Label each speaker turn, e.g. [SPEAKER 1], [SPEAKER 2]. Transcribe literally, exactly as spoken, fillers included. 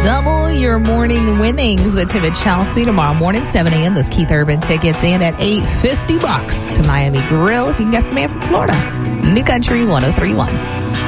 [SPEAKER 1] Double your morning winnings with Tim and Chelsea tomorrow morning, seven a.m. Those Keith Urban tickets in at eight fifty bucks to Miami Grill. If you can guess the man from Florida. New Country one oh three point one.